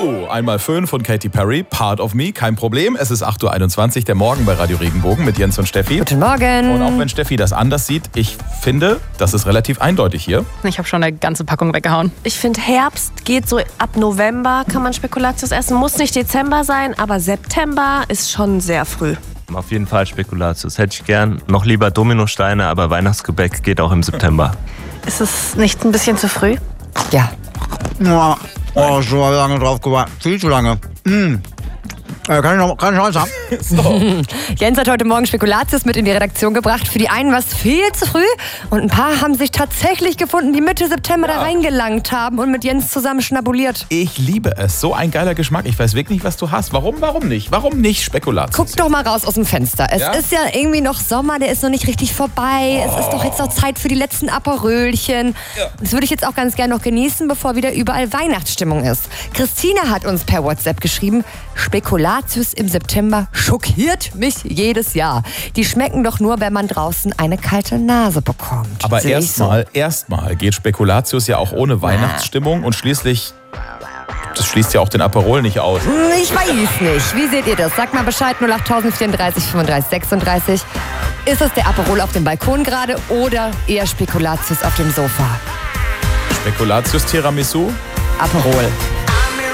Einmal Föhn von Katy Perry, Part of Me, kein Problem. Es ist 8.21 Uhr, der Morgen bei Radio Regenbogen mit Jens und Steffi. Guten Morgen. Und auch wenn Steffi das anders sieht, ich finde, das ist relativ eindeutig hier. Ich habe schon eine ganze Packung weggehauen. Ich finde, Herbst geht so ab November, kann man Spekulatius essen. Muss nicht Dezember sein, aber September ist schon sehr früh. Auf jeden Fall Spekulatius. Hätte ich gern. Noch lieber Dominosteine, aber Weihnachtsgebäck geht auch im September. Ist es nicht ein bisschen zu früh? Ja. Ja. Oh, so lange drauf gewartet. Viel zu lange. Kann ich noch eins haben? So. Jens hat heute Morgen Spekulatius mit in die Redaktion gebracht. Für die einen war es viel zu früh und ein paar haben sich tatsächlich gefunden, die Mitte September da reingelangt haben und mit Jens zusammen schnabuliert. Ich liebe es. So ein geiler Geschmack. Ich weiß wirklich nicht, was du hast. Warum nicht? Warum nicht Spekulatius? Guck doch mal raus aus dem Fenster. Es ist ja irgendwie noch Sommer, der ist noch nicht richtig vorbei. Es ist doch jetzt noch Zeit für die letzten Aperölchen. Ja. Das würde ich jetzt auch ganz gerne noch genießen, bevor wieder überall Weihnachtsstimmung ist. Christina hat uns per WhatsApp geschrieben, Spekulatius im September schockiert mich jedes Jahr. Die schmecken doch nur, wenn man draußen eine kalte Nase bekommt. Aber Sehe ich so. erstmal geht Spekulatius ja auch ohne Weihnachtsstimmung und schließlich, das schließt ja auch den Aperol nicht aus. Ich weiß nicht. Wie seht ihr das? Sagt mal Bescheid, 08034 35 36. Ist es der Aperol auf dem Balkon gerade oder eher Spekulatius auf dem Sofa? Spekulatius Tiramisu? Aperol.